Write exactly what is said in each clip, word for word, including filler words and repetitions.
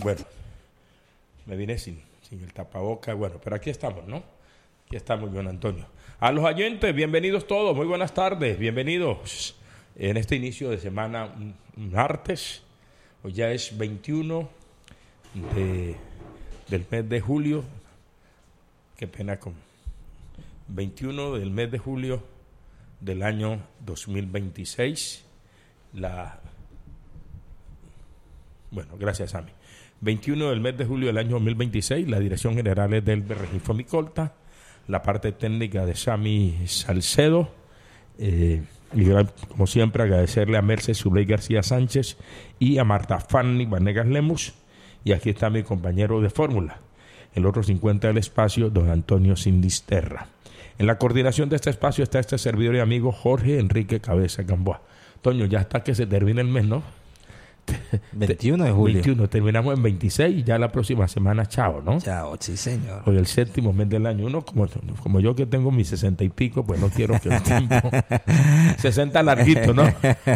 Bueno, me vine sin, sin el tapaboca. Bueno, pero aquí estamos, ¿no? Aquí estamos, don Antonio. A los oyentes, bienvenidos todos. Muy buenas tardes. Bienvenidos en este inicio de semana, un, un martes. Hoy ya es veintiuno de, del mes de julio. Qué pena con veintiuno del mes de julio del año dos mil veintiséis. La Bueno, gracias a mí. veintiuno del mes de julio del año dos mil veintiséis, la dirección general es del Regifo Micolta, la parte técnica de Sami Salcedo, eh, y como siempre agradecerle a Mercedes Subley García Sánchez y a Marta Fanny Vanegas Lemus, y aquí está mi compañero de fórmula, el otro cincuenta del espacio, don Antonio Sindisterra. En la coordinación de este espacio está este servidor y amigo Jorge Enrique Cabeza Gamboa. Toño, ya hasta que se termine el mes, ¿no? veintiuno de julio. veintiuno, terminamos en veintiséis y ya la próxima semana, chao, ¿no? Chao, sí, señor. Hoy el séptimo mes del año. Uno, como, como yo que tengo mis sesenta y pico, pues no quiero que el tiempo sesenta larguito, ¿no?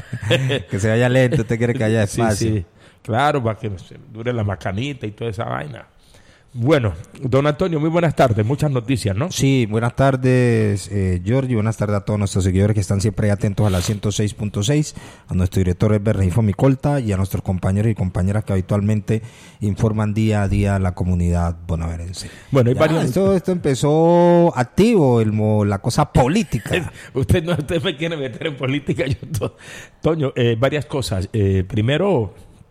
Que se vaya lento, usted quiere que haya espacio. Sí, sí, claro, para que dure la macanita y toda esa vaina. Bueno, don Antonio, muy buenas tardes, muchas noticias, ¿no? Sí, buenas tardes, eh, Giorgio, buenas tardes a todos nuestros seguidores que están siempre atentos a la ciento seis punto seis, a nuestro director Herbert Regifo Micolta y a nuestros compañeros y compañeras que habitualmente informan día a día a la comunidad bonaerense. Bueno, hay ya, varios... esto, esto empezó activo, el, la cosa política. usted no usted me quiere meter en política, yo to... Toño, eh, varias cosas. Eh, primero...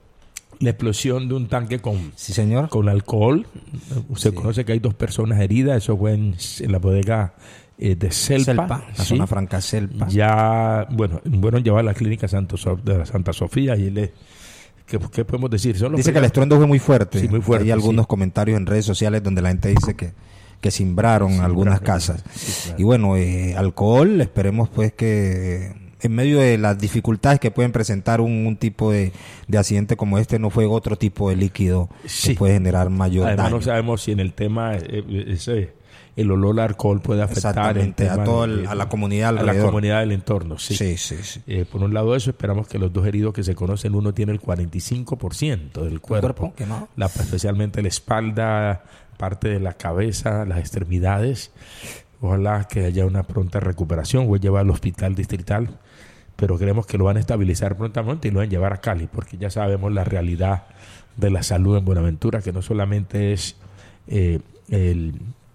la explosión de un tanque con, sí, señor. con alcohol. Se sí. conoce que hay dos personas heridas. Eso fue en, en la bodega eh, de Celpa. Celpa, la ¿sí? zona franca Celpa. Ya, bueno, bueno, llevar a la clínica Santo so- de la Santa Sofía y le... ¿Qué, ¿Qué podemos decir? Son los dice primeros... que el estruendo fue muy fuerte. Sí, muy fuerte. Hay algunos sí. comentarios en redes sociales donde la gente dice que, que cimbraron sí, algunas claro, casas. Sí, claro. Y bueno, eh, alcohol, esperemos pues que... en medio de las dificultades que pueden presentar un, un tipo de, de accidente como este, no fue otro tipo de líquido sí. que puede generar mayor Además, daño. no sabemos si en el tema, eh, ese, el olor al alcohol puede afectar exactamente a, todo el, de, a la comunidad alrededor. A la comunidad del entorno, sí. sí, sí, sí. Eh, por un lado eso, esperamos que los dos heridos que se conocen, uno tiene el cuarenta y cinco por ciento del cuerpo, ¿El cuerpo? ¿Qué no? la, especialmente la espalda, parte de la cabeza, las extremidades. Ojalá que haya una pronta recuperación. Voy a llevar al hospital distrital, pero creemos que lo van a estabilizar prontamente y lo van a llevar a Cali, porque ya sabemos la realidad de la salud en Buenaventura, que no solamente es eh, el,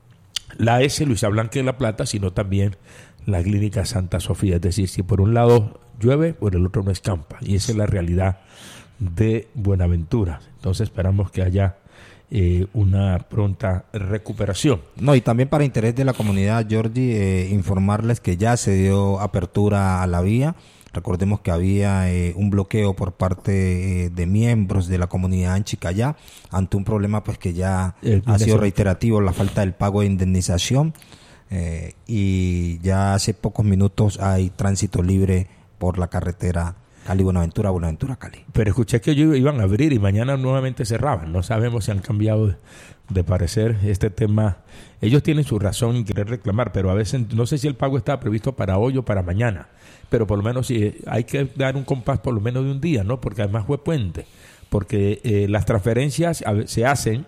la S. Luisa Blanca de la Plata, sino también la clínica Santa Sofía. Es decir, si por un lado llueve, por el otro no escampa, y esa es la realidad de Buenaventura. Entonces esperamos que haya Eh, una pronta recuperación. No, y también para interés de la comunidad, Giorgi, eh, informarles que ya se dio apertura a la vía. Recordemos que había eh, un bloqueo por parte eh, de miembros de la comunidad en Chicayá ante un problema pues que ya el, ha sido reiterativo, la falta del pago de indemnización, eh, y ya hace pocos minutos hay tránsito libre por la carretera Cali Buenaventura, Buenaventura Cali. Pero escuché que ellos iban a abrir y mañana nuevamente cerraban. No sabemos si han cambiado de, de parecer este tema. Ellos tienen su razón en querer reclamar, pero a veces no sé si el pago está previsto para hoy o para mañana. Pero por lo menos sí, hay que dar un compás por lo menos de un día, ¿no? Porque además fue puente. Porque eh, las transferencias a, se hacen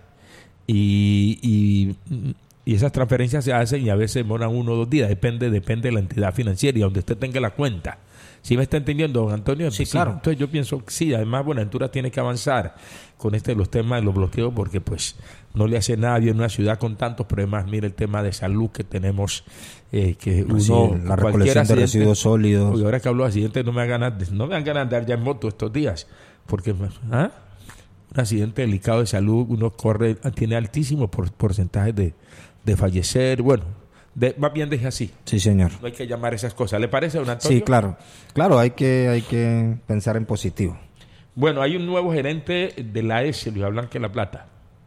y, y, y esas transferencias se hacen y a veces demoran uno o dos días. Depende, depende de la entidad financiera y donde usted tenga la cuenta. ¿Sí me está entendiendo, don Antonio? Sí, sí, claro. Entonces yo pienso que sí, además Buenaventura tiene que avanzar con este los temas de los bloqueos, porque pues no le hace nadie en una ciudad con tantos problemas. Mire el tema de salud que tenemos, eh, que uno, sí, la recolección de residuos sólidos. Oye, ahora que hablo de accidentes, no me dan ganas de, no me dan ganas de andar ya en moto estos días, porque ¿ah? un accidente delicado de salud, uno corre, tiene altísimos por, porcentajes de, de fallecer, bueno. De, más bien deje así. Sí, señor. No hay que llamar esas cosas. ¿Le parece, don Antonio? Sí, claro. Claro, hay que hay que pensar en positivo. Bueno, hay un nuevo gerente de la S, Luisa Blanca de la Plata.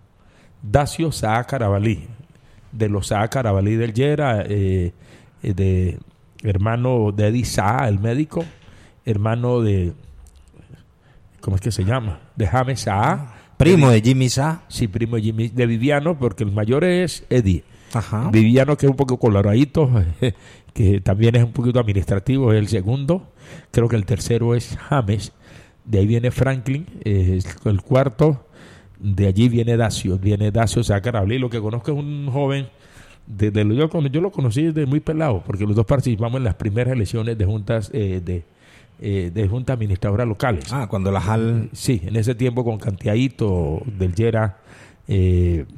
Dacio Saá Carabalí, de los Saá Carabalí del Llera, eh, de hermano de Eddie Saá, el médico, hermano de, ¿cómo es que se llama? De James Saá. Primo de, de Jimmy Saá. Sí, primo de Jimmy, de Viviano, porque el mayor es Eddie. Ajá. Viviano, que es un poco coloradito, que también es un poquito administrativo, es el segundo. Creo que el tercero es James. De ahí viene Franklin, eh, el cuarto. de allí viene Dacio, viene Dacio Sácarable, y lo que conozco es un joven, desde lo, yo, yo lo conocí desde muy pelado, porque los dos participamos en las primeras elecciones de juntas eh, de, eh, de juntas administradoras locales. Ah, cuando la J A L... Sí, en ese tiempo con Cantiadito, del Yera, eh,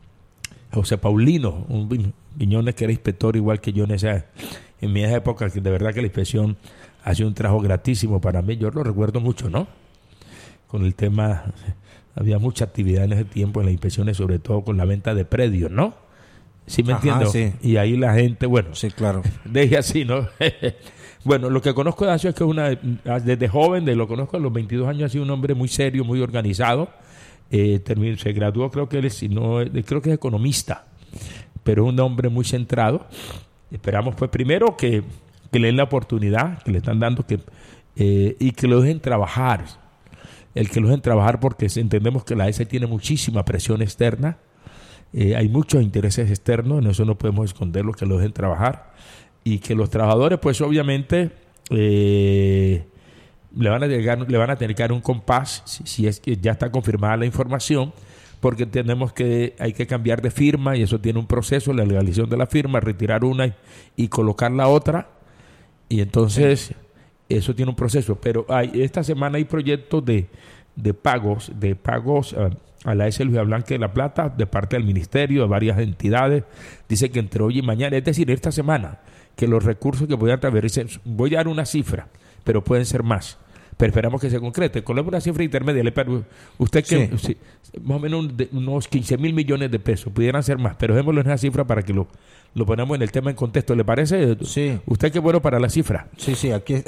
José Paulino, un Viñones que era inspector igual que yo en esa en mi época, que de verdad que la inspección hacía un trabajo gratísimo para mí, yo lo recuerdo mucho, ¿no? Con el tema, había mucha actividad en ese tiempo en las inspecciones, sobre todo con la venta de predios, ¿no? ¿Sí me entiendes? Sí. Y ahí la gente, bueno, sí, claro. Deje así, ¿no? Bueno, lo que conozco de Dacio es que una, desde joven, de lo conozco a los veintidós años, ha sido un hombre muy serio, muy organizado. Eh, terminó, se graduó, creo que él es, si no, creo que es economista, pero es un hombre muy centrado. Esperamos, pues, primero que, que le den la oportunidad, que le están dando, que eh, y que lo dejen trabajar. El que lo dejen trabajar, porque entendemos que la A E S tiene muchísima presión externa. Eh, hay muchos intereses externos, en eso no podemos esconderlo, que lo dejen trabajar. Y que los trabajadores, pues, obviamente, eh, le van a llegar, le van a tener que dar un compás, si, si es que ya está confirmada la información, porque entendemos que hay que cambiar de firma y eso tiene un proceso, la legalización de la firma, retirar una y, y colocar la otra, y entonces sí. Eso tiene un proceso. Pero hay, esta semana hay proyectos de, de pagos, de pagos a, a la A E S Luis Blanque de la Plata, de parte del Ministerio, de varias entidades. Dice que entre hoy y mañana, es decir, esta semana, que los recursos que podían traer, voy a dar una cifra, pero pueden ser más. Pero esperamos que se concrete. Colemos una cifra intermedia. Usted que sí. Sí, más o menos de unos quince mil millones de pesos, pudieran ser más, pero démosle una cifra para que lo, lo ponamos en el tema en contexto. ¿Le parece? Sí. ¿Usted qué bueno para la cifra? Sí, sí, aquí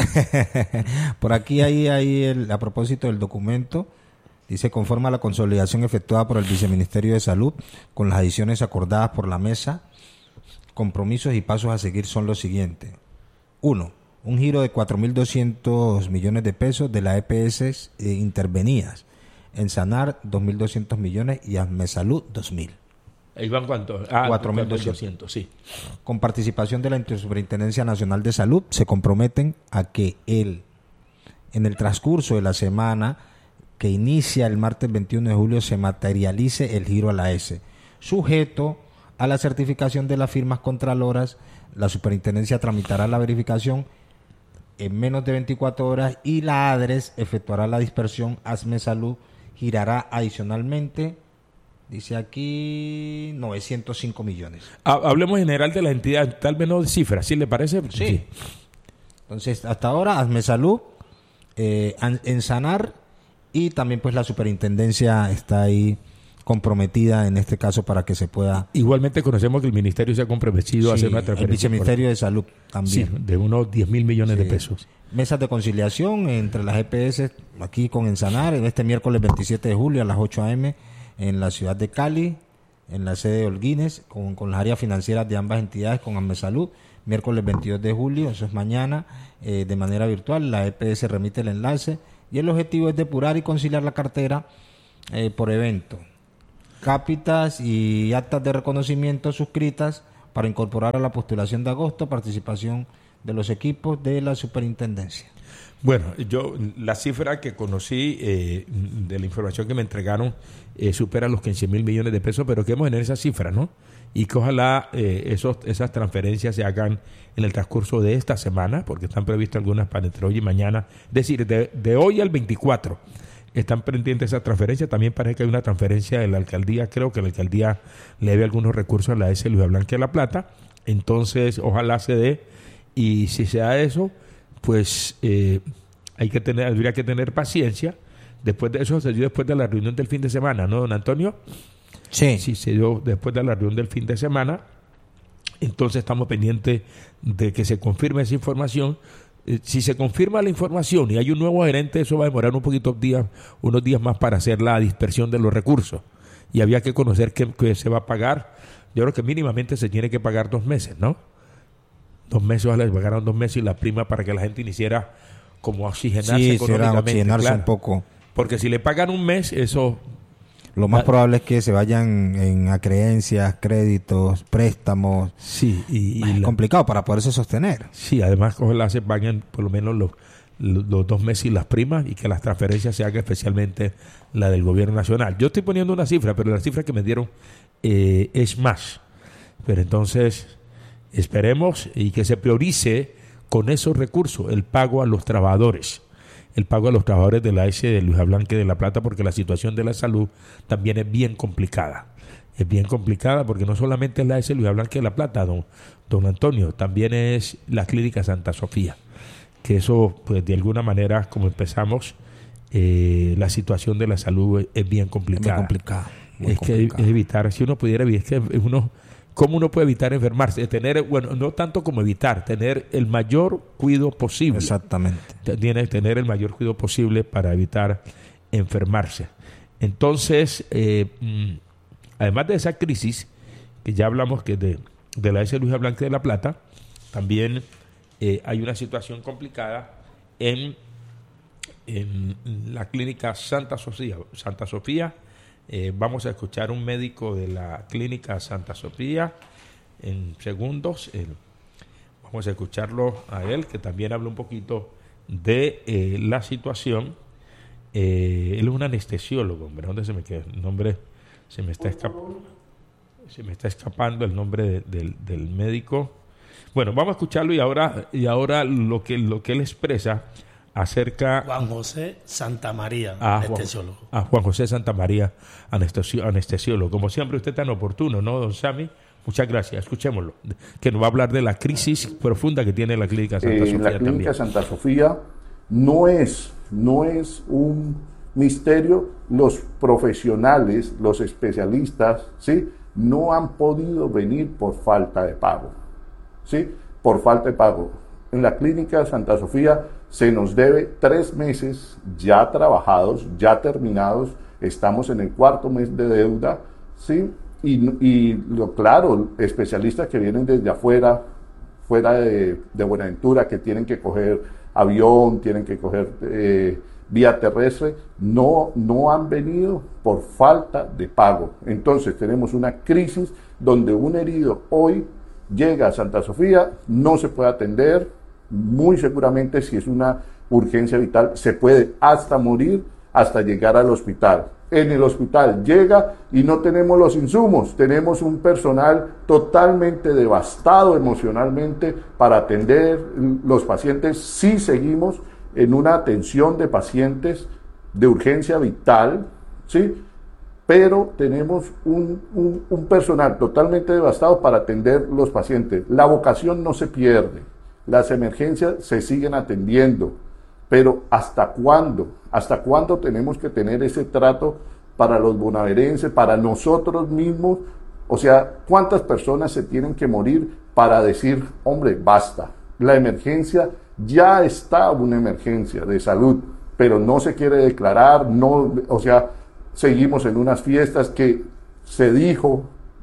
por aquí hay, hay el, a propósito del documento, dice: conforme a la consolidación efectuada por el Viceministerio de Salud, con las adiciones acordadas por la mesa, compromisos y pasos a seguir son los siguientes. Uno, un giro de cuatro mil doscientos millones de pesos de la E P S eh, intervenidas. En Sanar, dos mil doscientos millones, y Asmesalud, dos mil. ¿Ahí van cuántos? Ah, cuatro mil doscientos, sí. Con participación de la Intersuperintendencia Nacional de Salud, se comprometen a que el, en el transcurso de la semana que inicia el martes veintiuno de julio se materialice el giro a la A E S, sujeto a la certificación de las firmas contraloras. La superintendencia tramitará la verificación en menos de veinticuatro horas y la ADRES efectuará la dispersión. Asmesalud girará adicionalmente, dice aquí, novecientos cinco millones. Hablemos en general de la entidad, tal vez no de cifras, ¿sí le parece? Sí. sí. Entonces, hasta ahora, Asmesalud, eh, en Sanar, y también pues la superintendencia está ahí comprometida en este caso para que se pueda... Igualmente conocemos que el Ministerio se ha comprometido sí, a hacer una transferencia. El Viceministerio por... de Salud también. Sí, de unos diez mil millones sí. de pesos. Mesas de conciliación entre las E P S, aquí con Ensanar, este miércoles veintisiete de julio a las ocho a eme en la ciudad de Cali, en la sede de Holguines, con, con las áreas financieras de ambas entidades, con Asmesalud. Miércoles veintidós de julio, eso es mañana, eh, de manera virtual, la E P S remite el enlace y el objetivo es depurar y conciliar la cartera eh, por evento. Cápitas y actas de reconocimiento suscritas para incorporar a la postulación de agosto, participación de los equipos de la superintendencia. Bueno, yo la cifra que conocí eh, de la información que me entregaron eh, supera los quince mil millones de pesos, pero queremos tener esa cifra, ¿no? Y que ojalá eh, esos, esas transferencias se hagan en el transcurso de esta semana, porque están previstas algunas para entre hoy y mañana, es decir, de, de hoy al veinticuatro. Están pendientes esas transferencias. También parece que hay una transferencia de la alcaldía. Creo que la alcaldía le debe algunos recursos a la A E S Luis Blanque de la Plata. Entonces, ojalá se dé. Y si se da eso, pues eh, hay que tener, habría que tener paciencia. Después de eso se dio después de la reunión del fin de semana, ¿no, don Antonio? Sí. Sí, se dio después de la reunión del fin de semana. Entonces estamos pendientes de que se confirme esa información. Si se confirma la información y hay un nuevo gerente, eso va a demorar un poquito días, unos días más para hacer la dispersión de los recursos. Y había que conocer qué, qué se va a pagar. Yo creo que mínimamente se tiene que pagar dos meses, ¿no? Dos meses, ojalá les pagaran dos meses y la prima para que la gente iniciara como a oxigenarse sí, económicamente. oxigenarse claro. un poco. Porque si le pagan un mes, eso... Lo más probable es que se vayan en acreencias, créditos, préstamos. Sí, y, y es la, complicado para poderse sostener. Sí, además ojalá se paguen por lo menos los, los dos meses y las primas, y que las transferencias se hagan especialmente la del gobierno nacional. Yo estoy poniendo una cifra, pero la cifra que me dieron eh, es más. Pero entonces esperemos y que se priorice con esos recursos el pago a los trabajadores, el pago a los trabajadores de la A S de Luis Ablanque de La Plata, porque la situación de la salud también es bien complicada. Es bien complicada porque no solamente es la A S Luis Ablanque de La Plata, don, don Antonio, también es la Clínica Santa Sofía, que eso, pues de alguna manera, como empezamos, eh, la situación de la salud es, es bien complicada. Muy complicada. Muy es complicada. que es evitar, si uno pudiera evitar, es que uno, ¿cómo uno puede evitar enfermarse? Tener, bueno, no tanto como evitar, tener el mayor cuidado posible. Exactamente. Tiene que tener el mayor cuidado posible para evitar enfermarse. Entonces, eh, además de esa crisis, que ya hablamos que de, de la A S Luis Ablanque de La Plata, también eh, hay una situación complicada en, en la clínica Santa Sofía. Santa Sofía, eh, vamos a escuchar un médico de la clínica Santa Sofía en segundos. Eh, vamos a escucharlo a él, que también habla un poquito de eh, la situación. Eh, él es un anestesiólogo, hombre. ¿Dónde se me queda el nombre? Se me está escapando. Se me está escapando el nombre de, de, del médico. Bueno, vamos a escucharlo y ahora y ahora lo que lo que él expresa acerca Juan José Santamaría, a anestesiólogo. Juan, a Juan José Santamaría, anestesio, anestesiólogo. Como siempre, usted tan oportuno, ¿no, don Sammy? Muchas gracias. Escuchémoslo, que nos va a hablar de la crisis profunda que tiene la clínica Santa eh, Sofía. La clínica también. Santa Sofía no es, no es un misterio. Los profesionales, los especialistas, ¿sí?, no han podido venir por falta de pago, ¿sí? Por falta de pago. En la clínica Santa Sofía se nos debe tres meses ya trabajados, ya terminados. Estamos en el cuarto mes de deuda, ¿sí? Y, y lo claro, especialistas que vienen desde afuera, fuera de, de Buenaventura, que tienen que coger avión, tienen que coger eh, vía terrestre, no, no han venido por falta de pago. Entonces tenemos una crisis donde un herido hoy llega a Santa Sofía, no se puede atender, muy seguramente si es una urgencia vital se puede hasta morir, hasta llegar al hospital. En el hospital llega y no tenemos los insumos, tenemos un personal totalmente devastado emocionalmente para atender los pacientes. Sí seguimos en una atención de pacientes de urgencia vital, ¿sí?, pero tenemos un, un, un personal totalmente devastado para atender los pacientes. La vocación no se pierde, las emergencias se siguen atendiendo, pero ¿hasta cuándo? ¿Hasta cuándo tenemos que tener ese trato para los bonaerenses, para nosotros mismos? O sea, ¿cuántas personas se tienen que morir para decir, hombre, basta? La emergencia ya está, una emergencia de salud, pero no se quiere declarar, no, o sea, seguimos en unas fiestas que se dijo,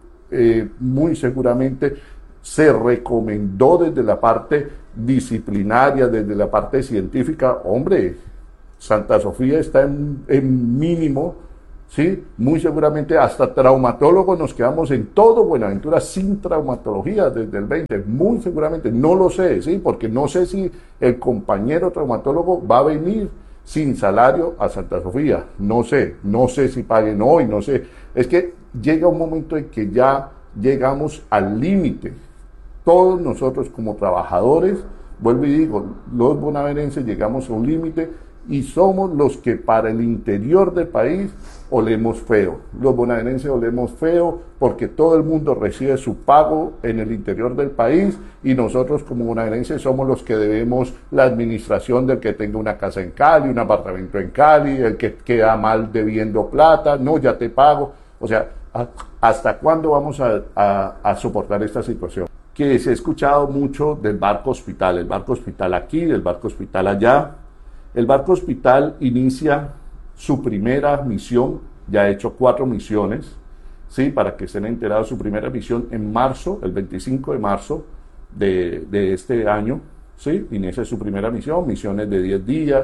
eh, muy seguramente se recomendó desde la parte disciplinaria, desde la parte científica, hombre, Santa Sofía está en, en mínimo, ¿sí? Muy seguramente hasta traumatólogos nos quedamos en todo Buenaventura sin traumatología desde el veinte, muy seguramente, no lo sé, ¿sí? Porque no sé si el compañero traumatólogo va a venir sin salario a Santa Sofía, no sé, no sé si paguen hoy, no sé, es que llega un momento en que ya llegamos al límite, todos nosotros como trabajadores, vuelvo y digo, los bonaerenses llegamos a un límite y somos los que para el interior del país olemos feo. Los bonaerenses olemos feo porque todo el mundo recibe su pago en el interior del país y nosotros como bonaerenses somos los que debemos la administración del que tenga una casa en Cali, un apartamento en Cali, el que queda mal debiendo plata, no, ya te pago. O sea, ¿hasta cuándo vamos a, a, a soportar esta situación? Que se ha escuchado mucho del barco hospital, el barco hospital aquí, el barco hospital allá. El barco hospital inicia su primera misión, ya ha hecho cuatro misiones, ¿sí?, para que estén enterados, su primera misión en marzo, el veinticinco de marzo de, de este año, ¿sí?, inicia su primera misión, misiones de diez días,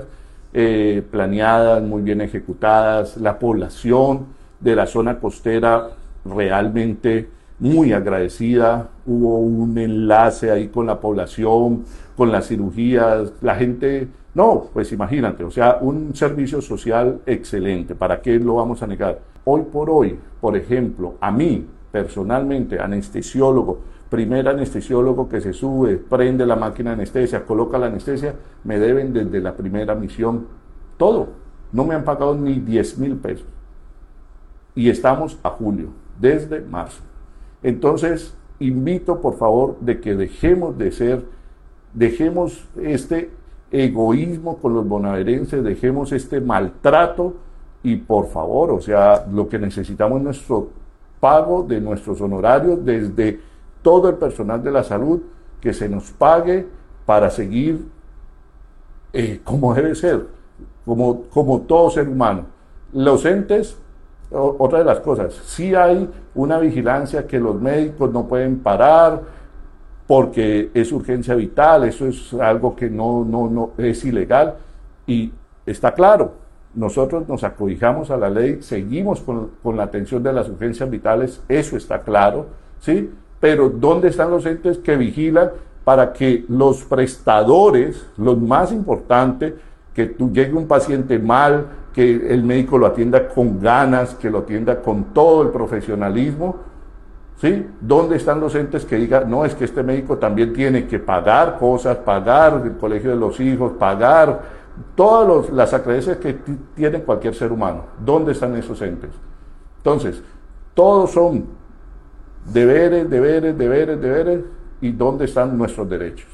eh, planeadas, muy bien ejecutadas, la población de la zona costera realmente muy agradecida, hubo un enlace ahí con la población, con las cirugías, la gente No, pues imagínate, o sea, un servicio social excelente, ¿para qué lo vamos a negar? Hoy por hoy, por ejemplo, a mí, personalmente, anestesiólogo, primer anestesiólogo que se sube, prende la máquina de anestesia, coloca la anestesia, me deben desde la primera misión todo. No me han pagado ni diez mil pesos. Y estamos a julio, desde marzo. Entonces, invito por favor de que dejemos de ser, dejemos este egoísmo con los bonaerenses, dejemos este maltrato y por favor, o sea, lo que necesitamos es nuestro pago de nuestros honorarios desde todo el personal de la salud, que se nos pague para seguir eh, como debe ser, como, como todo ser humano. Los entes, o, otra de las cosas, sí hay una vigilancia que los médicos no pueden parar, porque es urgencia vital, eso es algo que no, no, no es ilegal y está claro, nosotros nos acobijamos a la ley, seguimos con, con la atención de las urgencias vitales, eso está claro, ¿sí? Pero ¿dónde están los entes que vigilan para que los prestadores, los más importantes, que tú llegue un paciente mal, que el médico lo atienda con ganas, que lo atienda con todo el profesionalismo? ¿Sí? ¿Dónde están los entes que digan, no, es que este médico también tiene que pagar cosas, pagar el colegio de los hijos, pagar todas los, las acreencias que t- tiene cualquier ser humano? ¿Dónde están esos entes? Entonces, todos son deberes, deberes, deberes, deberes, ¿y dónde están nuestros derechos?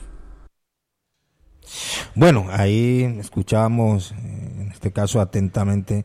Bueno, ahí escuchábamos, en este caso atentamente,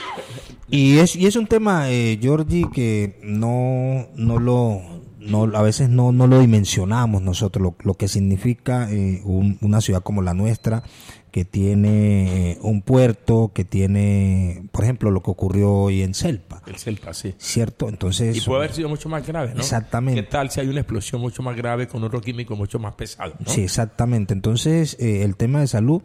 y es y es un tema, eh, Georgie, que no no lo no a veces no no lo dimensionamos nosotros lo, lo que significa eh, un, una ciudad como la nuestra, que tiene un puerto, que tiene, por ejemplo, lo que ocurrió hoy en Celpa. El Celpa, sí. ¿Cierto? Entonces, y puede haber sido mucho más grave, ¿no? Exactamente. ¿Qué tal si hay una explosión mucho más grave con otro químico mucho más pesado, ¿no? Sí, exactamente. Entonces, eh, el tema de salud,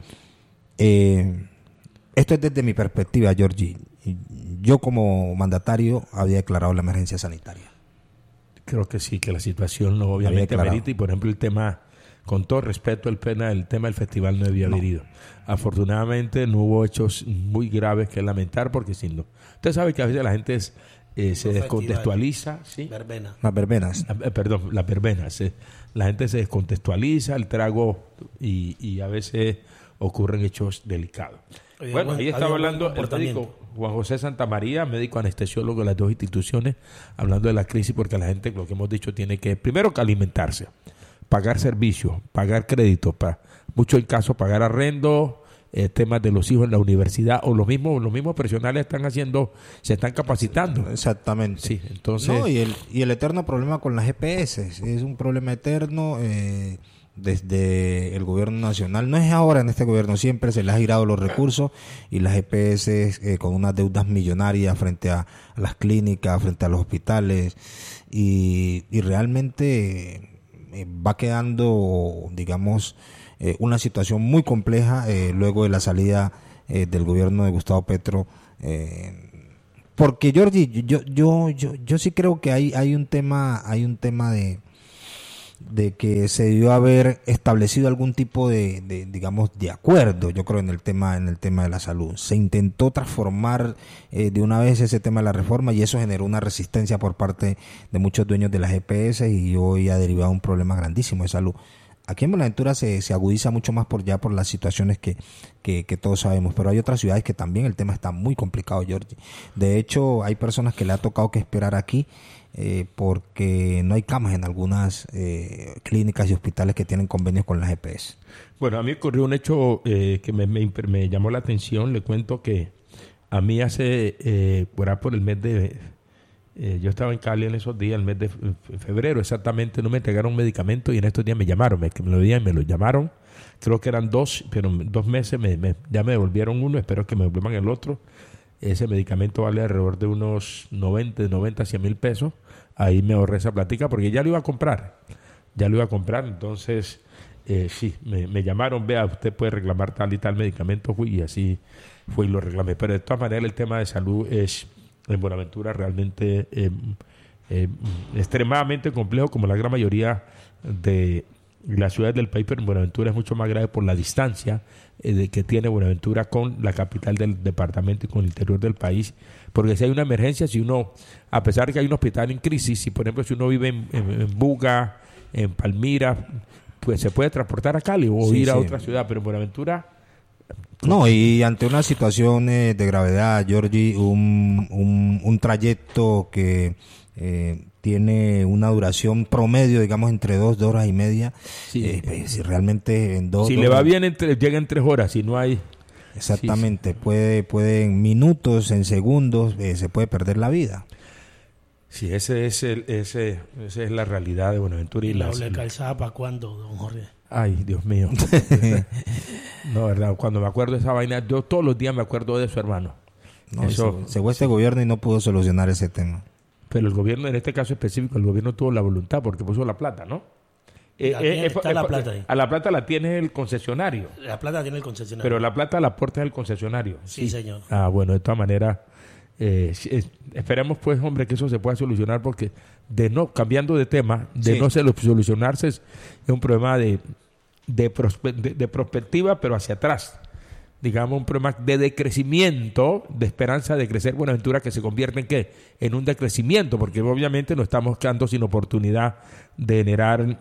eh, esto es desde mi perspectiva, Georgie. Yo como mandatario había declarado la emergencia sanitaria. Creo que sí, que la situación no obviamente merita, y por ejemplo el tema, con todo respeto, el, pena, el tema del festival no debía haber ido. Afortunadamente no hubo hechos muy graves que lamentar, porque si no, usted sabe que a veces la gente es, eh, se descontextualiza, ¿sí? Verbena. Las verbenas. Eh, perdón, las verbenas. Eh. La gente se descontextualiza, el trago, y, y a veces ocurren hechos delicados. Oye, bueno, buen, ahí estaba hablando el médico Juan José Santamaría, médico anestesiólogo de las dos instituciones, hablando de la crisis, porque la gente, lo que hemos dicho, tiene que, primero, que alimentarse, pagar servicios, pagar créditos, para mucho el caso, pagar arrendo, eh, temas de los hijos en la universidad, o los mismos los mismos profesionales están haciendo, se están capacitando. Exactamente. Sí, entonces... No, y, el, y el eterno problema con las G P S, es un problema eterno, eh, desde el gobierno nacional, no es ahora en este gobierno, siempre se les ha girado los recursos y las G P S eh, con unas deudas millonarias frente a, a las clínicas, frente a los hospitales, y, y realmente eh, va quedando, digamos, eh, una situación muy compleja eh, luego de la salida eh, del gobierno de Gustavo Petro, eh, porque Georgie, yo yo yo yo sí creo que hay hay un tema hay un tema de de que se debió haber establecido algún tipo de, de digamos de acuerdo, yo creo, en el tema en el tema de la salud. Se intentó transformar eh, de una vez ese tema de la reforma, y eso generó una resistencia por parte de muchos dueños de las G P S, y hoy ha derivado un problema grandísimo de salud. Aquí en Buenaventura se, se agudiza mucho más por ya por las situaciones que, que, que todos sabemos, pero hay otras ciudades que también el tema está muy complicado, Georgie. De hecho, hay personas que le ha tocado que esperar aquí eh, porque no hay camas en algunas eh, clínicas y hospitales que tienen convenios con la G P S. Bueno, a mí ocurrió un hecho eh, que me, me, me llamó la atención. Le cuento que a mí hace, eh, por, por el mes de... Eh, yo estaba en Cali en esos días, el mes de febrero exactamente, no me entregaron un medicamento, y en estos días me llamaron, me, que me lo dieron, me lo llamaron, creo que eran dos, pero en dos meses me, me, ya me devolvieron uno, espero que me devuelvan el otro. Ese medicamento vale alrededor de unos noventa, noventa, cien mil pesos. Ahí me ahorré esa plática porque ya lo iba a comprar, ya lo iba a comprar, entonces eh, sí, me, me llamaron, vea, usted puede reclamar tal y tal medicamento, fui, y así fui y lo reclamé. Pero de todas maneras el tema de salud es en Buenaventura realmente eh, eh, extremadamente complejo, como la gran mayoría de, las ciudades del país, pero en Buenaventura es mucho más grave por la distancia eh, de, que tiene Buenaventura con la capital del departamento y con el interior del país. Porque si hay una emergencia, si uno, a pesar de que hay un hospital en crisis, si por ejemplo si uno vive en, en, en Buga, en Palmira, pues se puede transportar a Cali o Sí, ir a sí. otra ciudad, pero en Buenaventura... No, y ante una situación eh, de gravedad, Georgie, un, un, un trayecto que eh, tiene una duración promedio, digamos, entre dos, dos horas y media, Sí. eh, pues, si realmente en dos... Si dos le va horas- bien, entre, llega en tres horas, si no hay... Exactamente, puede, puede en minutos, en segundos, eh, se puede perder la vida. Sí, ese es el, ese, esa es la realidad de Buenaventura y ¿Y la las... doble calzada para cuándo, don Jorge? Ay, Dios mío. No, verdad, cuando me acuerdo de esa vaina, yo todos los días me acuerdo de eso, hermano. No, Eso, se, se fue este gobierno y no pudo solucionar ese tema. pero el gobierno, en este caso específico, el gobierno tuvo la voluntad porque puso la plata, ¿no? Eh, La tiene- está la plata ahí. A la plata la tiene el concesionario, La plata tiene el concesionario. pero la plata la aporta el concesionario. Sí, señor. Ah, bueno, de todas maneras, eh, sí, es- esperemos pues, hombre, que eso se pueda solucionar porque de no, cambiando de tema, de Sí. no se lo- solucionarse es, es un problema de, de, prospe- de, de perspectiva, pero hacia atrás. Digamos, un problema de decrecimiento, de esperanza de crecer Buenaventura, que se convierte en qué? En un decrecimiento, porque obviamente no estamos quedando sin oportunidad de generar,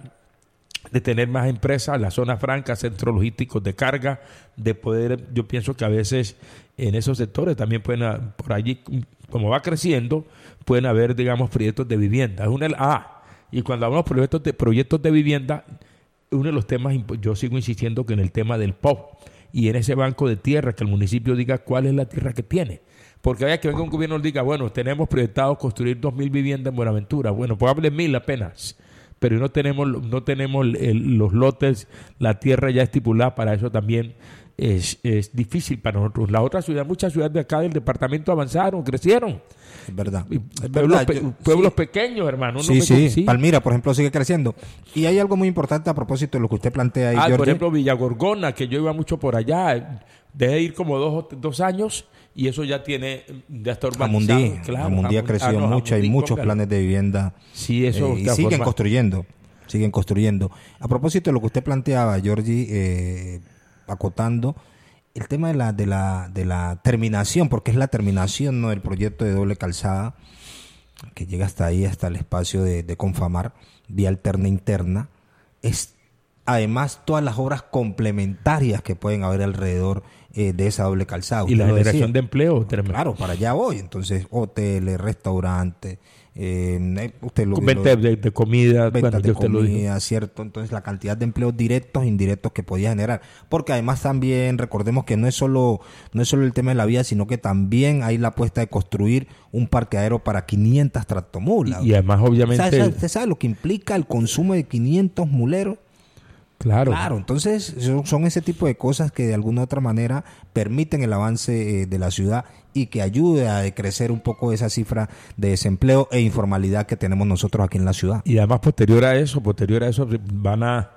de tener más empresas, la zona franca, centros logísticos de carga, de poder, yo pienso que a veces en esos sectores también pueden, ha- por allí, como va creciendo, pueden haber, digamos, proyectos de vivienda. Es una, ah, y cuando hablamos de proyectos de, proyectos de vivienda, uno de los temas, imp- yo sigo insistiendo que en el tema del P O B, y en ese banco de tierra, que el municipio diga cuál es la tierra que tiene. Porque vaya que venga un gobierno y diga, bueno, tenemos proyectado construir dos mil viviendas en Buenaventura. Bueno, pues hable mil apenas. Pero no tenemos, no tenemos el- los lotes, la tierra ya estipulada para eso también es, es difícil para nosotros. Las otras ciudades, muchas ciudades de acá del departamento avanzaron, crecieron. Es verdad. Y Es pueblos verdad, pe- yo- pueblos sí. pequeños, hermano. Uno Sí, me- sí, Palmira, por ejemplo, sigue creciendo. Y hay algo muy importante a propósito de lo que usted plantea ahí, Ah, por Georgie. ejemplo, Villagorgona, que yo iba mucho por allá, debe ir como dos, o- dos años y eso ya tiene, ya está urbanizado. Jamundí, Claro, Jamundí ha Jamundí- crecido ah, no, mucho, hay Jamundí, muchos póngale. planes de vivienda Sí, eso. eh, y de siguen forma- construyendo, siguen construyendo. A propósito de lo que usted planteaba, Georgie, eh, acotando el tema de la, de la, de la terminación, porque es la terminación, ¿no?, del proyecto de doble calzada que llega hasta ahí, hasta el espacio de, de Confamar, vía alterna interna, es además todas las obras complementarias que pueden haber alrededor eh, de esa doble calzada. Y Usted la lo decía. generación de empleo, tremendo. Claro, para allá voy. Entonces, hoteles, restaurantes, eh, usted lo, Venta lo- de, de comida, ventas bueno, de ya usted lo dijo. comida, ¿cierto? Entonces, la cantidad de empleos directos e indirectos que podía generar. Porque además también, recordemos que no es solo no es solo el tema de la vía, sino que también hay la apuesta de construir un parqueadero para quinientas tractomulas. Y, y además, obviamente, ¿Sabe- sabe- ¿Usted sabe lo que implica el consumo de quinientos muleros? claro, Claro, entonces son, son ese tipo de cosas que de alguna u otra manera permiten el avance eh, de la ciudad y que ayude a crecer un poco esa cifra de desempleo e informalidad que tenemos nosotros aquí en la ciudad. y además posterior a eso, posterior a eso van a,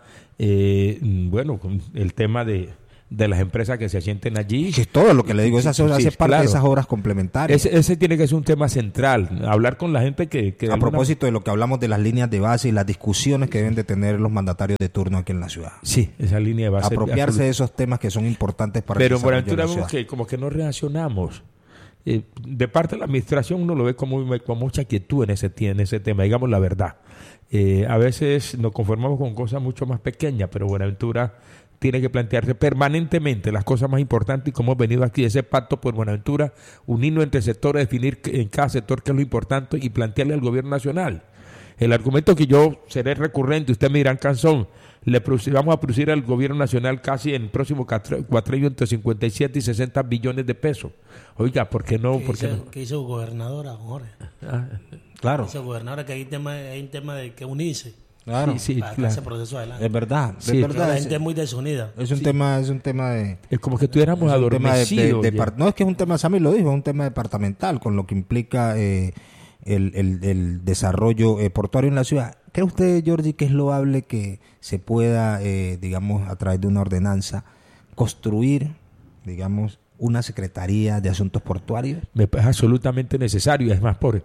eh, bueno, con el tema de, de las empresas que se asienten allí. Que es todo lo que le digo, esa Sí, hace sí, parte claro. de esas obras complementarias. Ese, ese tiene que ser un tema central, hablar con la gente que... que de A alguna- propósito de lo que hablamos de las líneas de base y las discusiones que deben de tener los mandatarios de turno aquí en la ciudad. Sí, esa línea va a ser... Apropiarse de esos temas que son importantes para Pero el en desarrollo de Buenaventura la vemos ciudad. que como que no reaccionamos. Eh, de parte de la administración uno lo ve como con mucha quietud en ese, tie- en ese tema, digamos la verdad. Eh, a veces nos conformamos con cosas mucho más pequeñas, pero Buenaventura tiene que plantearse permanentemente las cosas más importantes y como hemos venido aquí, ese pacto por Buenaventura, unirnos entre sectores, definir que- en cada sector qué es lo importante y plantearle al gobierno nacional. El argumento que yo seré recurrente, usted me dirán, Canzón, le produci- vamos a producir al gobierno nacional casi en el próximo cuatri- cuatrienio entre cincuenta y siete y sesenta billones de pesos. Oiga, ¿por qué no? ¿Qué ¿Por qué dice, no? qué dice su gobernadora, don Jorge? Ah, Claro, Dice gobernadora que hay, tema, hay un tema de que unirse claro. sí, sí, para claro. ese proceso adelante. Es verdad, Sí, es Pero verdad. la Es, gente es muy desunida. es un tema, es un tema de... Es como que estuviéramos Es un tema de- de- adormecidos. de ya. par- no es que es un tema, Sammy lo dijo, es un tema departamental con lo que implica eh, el, el- el desarrollo eh, portuario en la ciudad. ¿Cree usted, Georgie, que es loable que se pueda, eh, digamos, a través de una ordenanza, construir, digamos, una Secretaría de Asuntos Portuarios? Me parece absolutamente necesario. Es más, por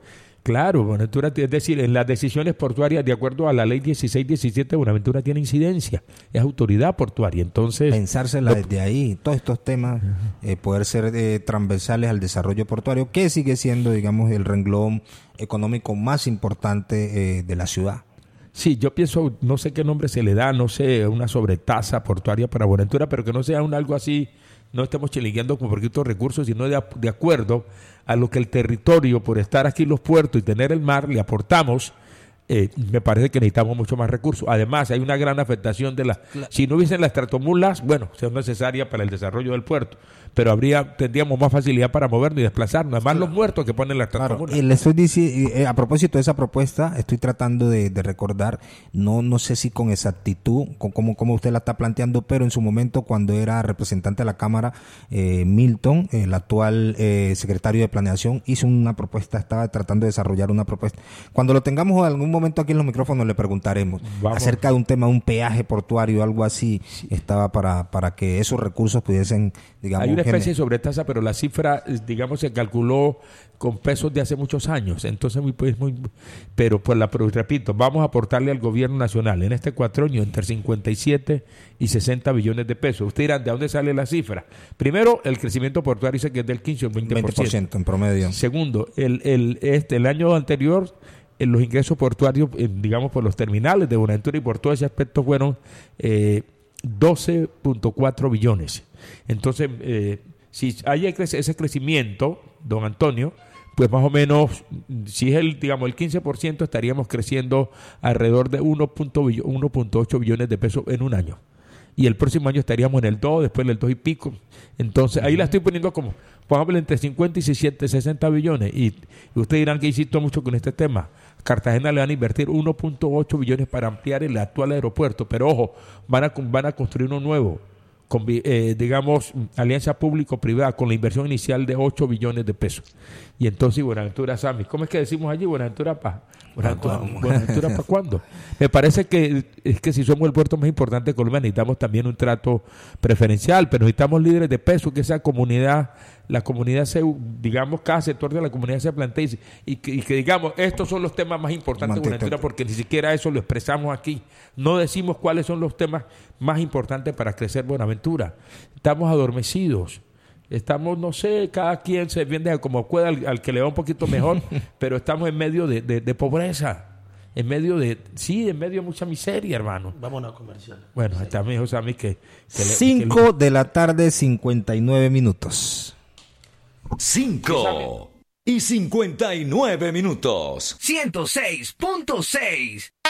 Claro, Buenaventura, es decir, en las decisiones portuarias, de acuerdo a la ley dieciséis diecisiete, Buenaventura tiene incidencia, es autoridad portuaria. Entonces, pensársela no, desde ahí, todos estos temas, eh, poder ser eh, transversales al desarrollo portuario, que sigue siendo, digamos, el renglón económico más importante eh, de la ciudad. Sí, yo pienso, no sé qué nombre se le da, no sé, una sobretasa portuaria para Buenaventura, pero que no sea un algo así, no estemos chiligueando con poquitos recursos, sino de, de acuerdo a lo que el territorio, por estar aquí en los puertos y tener el mar, le aportamos. Eh, me parece que necesitamos mucho más recursos. Además, hay una gran afectación de las... Si no hubiesen las tratomulas, bueno, son necesarias para el desarrollo del puerto, pero habría tendríamos más facilidad para movernos y desplazarnos. Además, claro, los muertos que ponen las tratomulas. Claro, y le estoy diciendo, eh, a propósito de esa propuesta, estoy tratando de, de recordar, no no sé si con exactitud, con como, como usted la está planteando, pero en su momento, cuando era representante de la Cámara, eh, Milton, el actual eh, secretario de Planeación, hizo una propuesta, estaba tratando de desarrollar una propuesta. Cuando lo tengamos algún momento aquí en los micrófonos le preguntaremos Vamos. acerca de un tema, un peaje portuario, algo así, sí. estaba para, para que esos recursos pudiesen, digamos... Hay una especie de sobretasa, pero la cifra, digamos, se calculó con pesos de hace muchos años, entonces muy, pues, muy pero pues la pero, repito, vamos a aportarle al gobierno nacional en este cuatrienio entre cincuenta y siete y sesenta billones de pesos. Ustedes dirán, ¿de dónde sale la cifra? Primero, el crecimiento portuario dice que es del quince o veinte por ciento. veinte por ciento en promedio. Segundo, el, el, este, el año anterior... en los ingresos portuarios, eh, digamos, por los terminales de Buenaventura y por todo ese aspecto fueron eh, doce punto cuatro billones. Entonces, eh, si hay ese crecimiento, don Antonio, pues más o menos, si es el, digamos, el quince por ciento, estaríamos creciendo alrededor de uno punto ocho billones de pesos en un año. Y el próximo año estaríamos en el dos, después en el dos y pico. Entonces, ahí la estoy poniendo como, pongámosle entre cincuenta y sesenta billones. Y, y ustedes dirán que insisto mucho con este tema. Cartagena le van a invertir uno punto ocho billones para ampliar el actual aeropuerto. Pero ojo, van a, van a construir uno nuevo. Con, eh, digamos, alianza público-privada con la inversión inicial de ocho billones de pesos. Y entonces, Buenaventura Sami, ¿cómo es que decimos allí? Buenaventura para Buenaventura, Buenaventura ¿para cuándo? Me parece que es que si somos el puerto más importante de Colombia, necesitamos también un trato preferencial, pero necesitamos líderes de peso, que esa comunidad, la comunidad se, digamos, cada sector de la comunidad se plantee y que, y que digamos, estos son los temas más importantes de Buenaventura, porque ni siquiera eso lo expresamos aquí. No decimos cuáles son los temas más importantes para crecer Buenaventura. Estamos adormecidos. Estamos, no sé, cada quien se defiende como pueda, al, al que le va un poquito mejor, pero estamos en medio de, de, de pobreza, en medio de, sí, en medio de mucha miseria, hermano. Vámonos a comercial. Bueno, sí. Está mi hijo Sammy que... cinco de la tarde, cincuenta y nueve minutos. cinco y cincuenta y nueve minutos. ciento seis punto seis